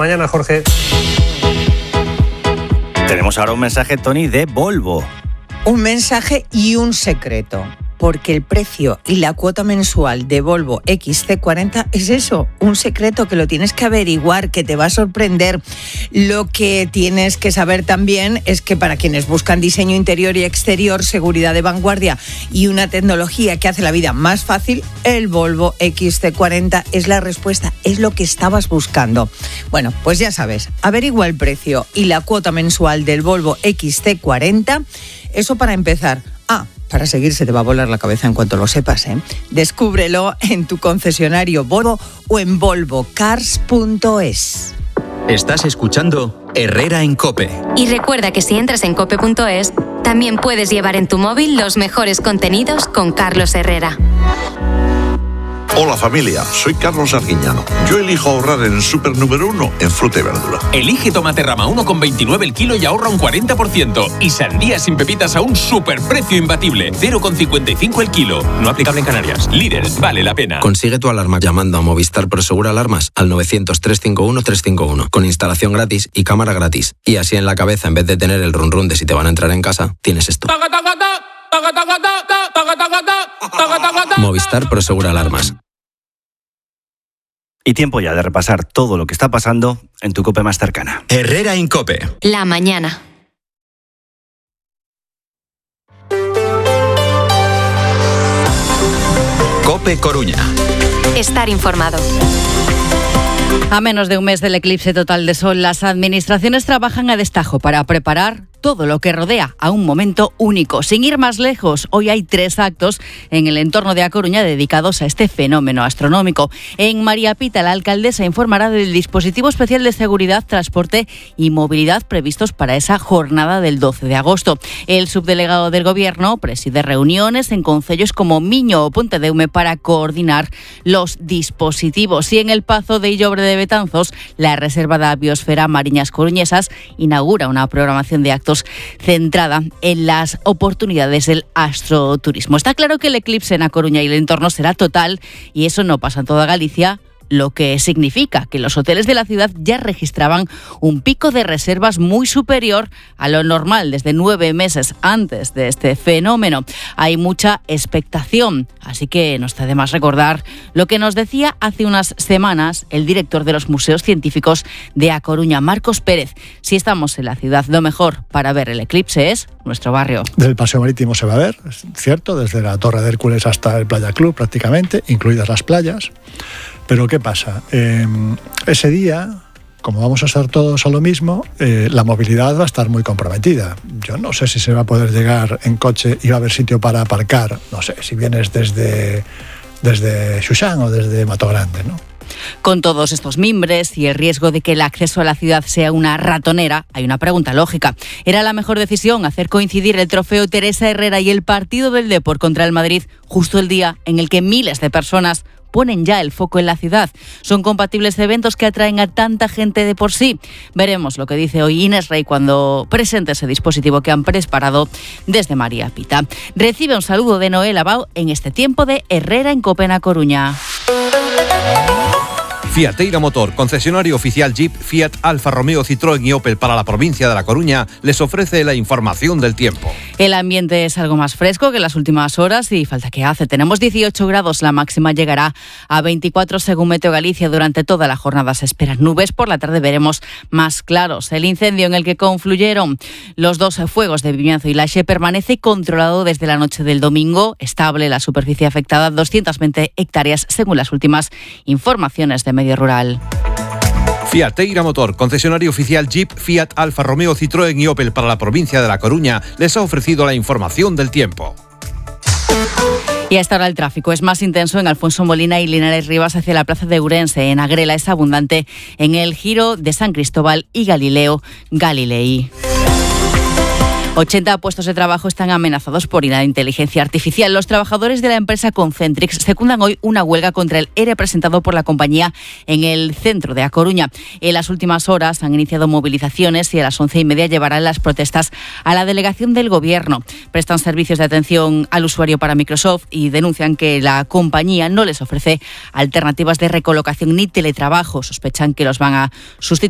Mañana, Jorge. Tenemos ahora un mensaje, Tony, de Volvo. Un mensaje y un secreto, porque el precio y la cuota mensual de Volvo XC40 es eso, un secreto que lo tienes que averiguar, que te va a sorprender. Lo que tienes que saber también es que para quienes buscan diseño interior y exterior, seguridad de vanguardia y una tecnología que hace la vida más fácil, el Volvo XC40 es la respuesta, es lo que estabas buscando. Bueno, pues ya sabes, averigua el precio y la cuota mensual del Volvo XC40, eso para empezar. Para seguir se te va a volar la cabeza en cuanto lo sepas, ¿eh? Descúbrelo en tu concesionario Volvo o en volvocars.es. Estás escuchando Herrera en COPE. Y recuerda que si entras en cope.es, también puedes llevar en tu móvil los mejores contenidos con Carlos Herrera. Hola familia, soy Carlos Arguiñano. Yo elijo ahorrar en el súper número 1 en fruta y verdura. Elige tomate rama 1,29 el kilo y ahorra un 40%. Y sandía sin pepitas a un superprecio imbatible, 0,55 el kilo. No aplicable en Canarias. Líder, vale la pena. Consigue tu alarma llamando a Movistar Prosegur Alarmas al 900-351-351 con instalación gratis y cámara gratis. Y así en la cabeza, en vez de tener el run run de si te van a entrar en casa, tienes esto. Movistar Prosegur Alarmas. Y tiempo ya de repasar todo lo que está pasando en tu COPE más cercana. Herrera en COPE. La mañana. COPE Coruña. Estar informado. A menos de un mes del eclipse total de sol, las administraciones trabajan a destajo para preparar todo lo que rodea a un momento único. Sin ir más lejos, hoy hay 3 actos en el entorno de A Coruña dedicados a este fenómeno astronómico. En María Pita, la alcaldesa informará del dispositivo especial de seguridad, transporte y movilidad previstos para esa jornada del 12 de agosto. El subdelegado del Gobierno preside reuniones en concellos como Miño o Pontedeume para coordinar los dispositivos. Y en el Pazo de Illobre de Betanzos, la Reserva da Biosfera Mariñas Coruñesas inaugura una programación de actos centrada en las oportunidades del astroturismo. Está claro que el eclipse en A Coruña y el entorno será total y eso no pasa en toda Galicia, lo que significa que los hoteles de la ciudad ya registraban un pico de reservas muy superior a lo normal desde 9 meses antes de este fenómeno. Hay mucha expectación, así que no está de más recordar lo que nos decía hace unas semanas el director de los museos científicos de A Coruña, Marcos Pérez. Si estamos en la ciudad, lo mejor para ver el eclipse es nuestro barrio. Del paseo marítimo se va a ver, es cierto, desde la Torre de Hércules hasta el Playa Club prácticamente, incluidas las playas. Pero ¿qué pasa? Ese día, como vamos a estar todos a lo mismo, la movilidad va a estar muy comprometida. Yo no sé si se va a poder llegar en coche y va a haber sitio para aparcar. No sé, si vienes desde Xuxán o desde Mato Grande, ¿no? Con todos estos mimbres y el riesgo de que el acceso a la ciudad sea una ratonera, hay una pregunta lógica. ¿Era la mejor decisión hacer coincidir el trofeo Teresa Herrera y el partido del Depor contra el Madrid justo el día en el que miles de personas ponen ya el foco en la ciudad? ¿Son compatibles eventos que atraen a tanta gente de por sí? Veremos lo que dice hoy Inés Rey cuando presente ese dispositivo que han preparado desde María Pita. Recibe un saludo de Noel Abao en este tiempo de Herrera en COPE A Coruña. Fiateira Motor, concesionario oficial Jeep, Fiat, Alfa Romeo, Citroën y Opel para la provincia de La Coruña, les ofrece la información del tiempo. El ambiente es algo más fresco que las últimas horas y falta que hace. Tenemos 18 grados, la máxima llegará a 24 según Meteo Galicia. Durante toda la jornada se esperan nubes, por la tarde veremos más claros. El incendio en el que confluyeron los 2 fuegos de Vimianzo y Laxe permanece controlado desde la noche del domingo. Estable la superficie afectada, 220 hectáreas según las últimas informaciones de Medio Rural. Fiateira Motor, concesionario oficial Jeep, Fiat, Alfa Romeo, Citroën y Opel para la provincia de La Coruña, les ha ofrecido la información del tiempo. Y a esta hora el tráfico es más intenso en Alfonso Molina y Linares Rivas hacia la plaza de Ourense. En Agrela es abundante en el giro de San Cristóbal y Galileo Galilei. 80 puestos de trabajo están amenazados por la inteligencia artificial. Los trabajadores de la empresa Concentrix secundan hoy una huelga contra el ERE presentado por la compañía en el centro de A Coruña. En las últimas horas han iniciado movilizaciones y a las 11:30 llevarán las protestas a la delegación del Gobierno. Prestan servicios de atención al usuario para Microsoft y denuncian que la compañía no les ofrece alternativas de recolocación ni teletrabajo. Sospechan que los van a sustituir